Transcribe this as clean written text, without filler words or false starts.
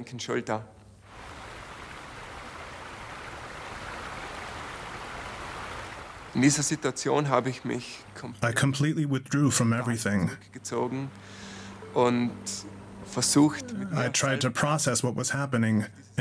linken Schulter. In dieser Situation habe ich mich I completely withdrew from everything. zurückgezogen und versucht, mit I mir tried to process what was happening